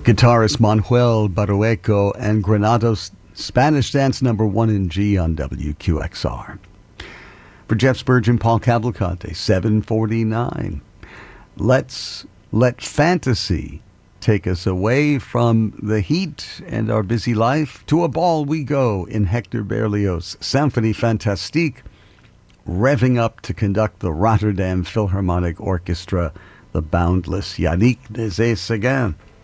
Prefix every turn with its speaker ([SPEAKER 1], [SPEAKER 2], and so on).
[SPEAKER 1] Guitarist Manuel Barrueco and Granados Spanish Dance number 1 in G on WQXR. For Jeff Spurgeon, Paul Cavalcante, 749. Let's let fantasy take us away from the heat and our busy life. To a ball we go in Hector Berlioz' Symphonie Fantastique, revving up to conduct the Rotterdam Philharmonic Orchestra, the boundless Yannick Nézet-Séguin.